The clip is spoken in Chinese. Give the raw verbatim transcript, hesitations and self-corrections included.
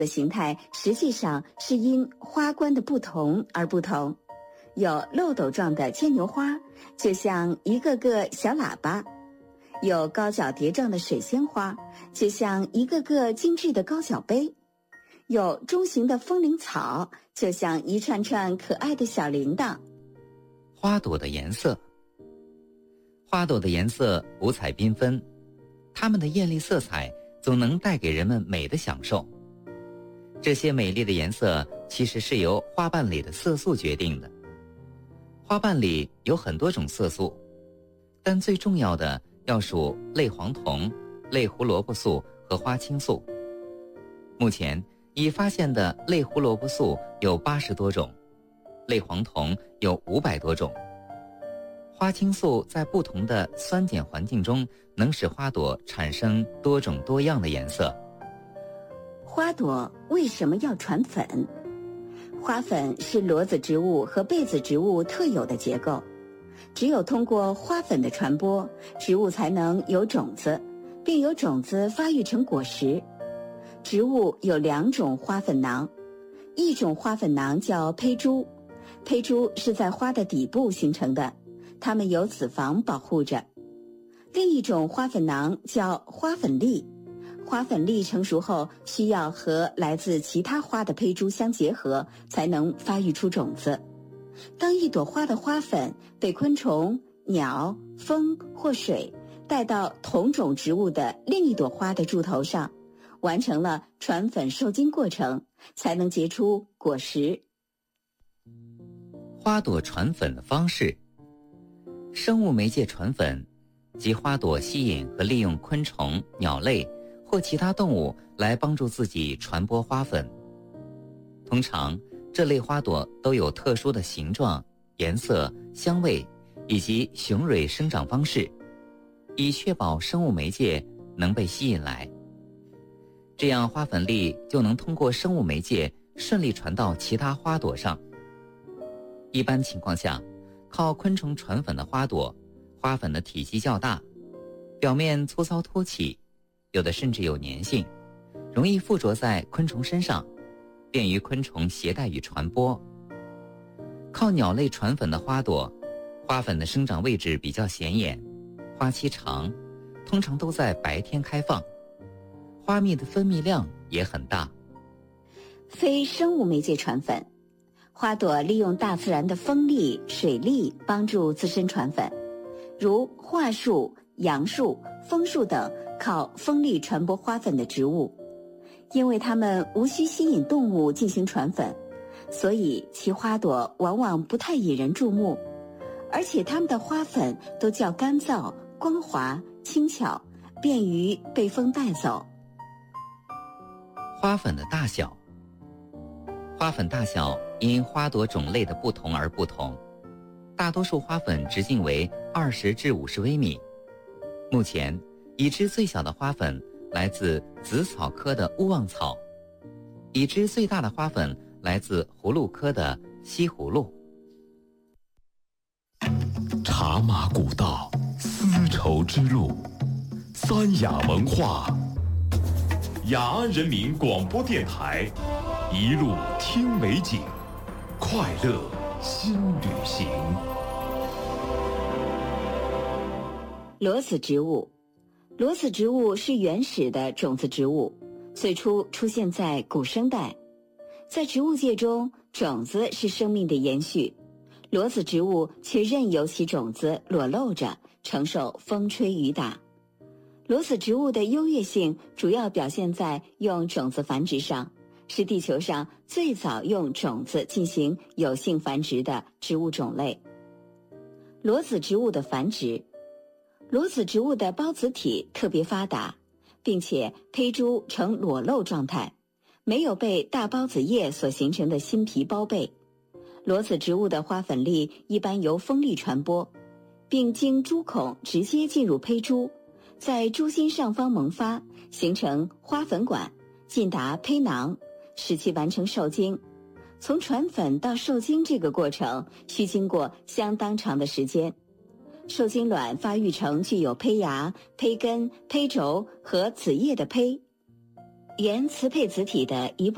的形态实际上是因花冠的不同而不同。有漏斗状的牵牛花，就像一个个小喇叭；有高脚蝶状的水仙花，就像一个个精致的高脚杯；有中型的风铃草，就像一串串可爱的小铃铛。 花朵的颜色，花朵的颜色五彩缤纷，它们的艳丽色彩总能带给人们美的享受。这些美丽的颜色其实是由花瓣里的色素决定的。花瓣里有很多种色素，但最重要的要数类黄酮、类胡萝卜素和花青素。目前已发现的类胡萝卜素有八十多种，类黄酮有五百多种。花青素在不同的酸碱环境中能使花朵产生多种多样的颜色。 花朵为什么要传粉？花粉是裸子植物和被子植物特有的结构，只有通过花粉的传播，植物才能有种子，并由种子发育成果实。植物有两种花粉囊，一种花粉囊叫胚珠，胚珠是在花的底部形成的，它们由子房保护着。另一种花粉囊叫花粉粒，花粉粒成熟后需要和来自其他花的胚珠相结合，才能发育出种子。当一朵花的花粉被昆虫、鸟、风或水带到同种植物的另一朵花的柱头上，完成了传粉受精过程，才能结出果实。 花朵传粉的方式，生物媒介传粉即花朵吸引和利用昆虫、鸟类或其他动物来帮助自己传播花粉。通常这类花朵都有特殊的形状、颜色、香味以及雄蕊生长方式，以确保生物媒介能被吸引来。这样花粉粒就能通过生物媒介顺利传到其他花朵上。一般情况下，靠昆虫传粉的花朵，花粉的体积较大，表面粗糙凸起，有的甚至有粘性，容易附着在昆虫身上，便于昆虫携带与传播。靠鸟类传粉的花朵，花粉的生长位置比较显眼，花期长，通常都在白天开放，花蜜的分泌量也很大。 非生物媒介传粉，花朵利用大自然的风力、水力帮助自身传粉，如桦树、杨树、枫树等靠风力传播花粉的植物。因为它们无需吸引动物进行传粉，所以其花朵往往不太引人注目，而且它们的花粉都较干燥、光滑、轻巧，便于被风带走。 花粉的大小，花粉大小因花朵种类的不同而不同，大多数花粉直径为二十至五十微米。目前已知最小的花粉来自紫草科的乌旺草，已知最大的花粉来自葫芦科的西葫芦。 茶马古道，丝绸之路，三雅文化，雅安人民广播电台，一路听美景，快乐新旅行。 裸子植物，裸子植物是原始的种子植物，最初出现在古生代。在植物界中，种子是生命的延续，裸子植物却任由其种子裸露着，承受风吹雨打。裸子植物的优越性主要表现在用种子繁殖上，是地球上最早用种子进行有性繁殖的植物种类。裸子植物的繁殖，裸子植物的孢子体特别发达，并且胚珠呈裸露状态，没有被大孢子叶所形成的新皮包被。裸子植物的花粉粒一般由风力传播，并经珠孔直接进入胚珠，在珠心上方萌发，形成花粉管，进达胚囊，使其完成受精。从传粉到受精这个过程需经过相当长的时间。受精卵发育成具有胚芽、胚根、胚轴和子叶的胚，沿雌配子体的一部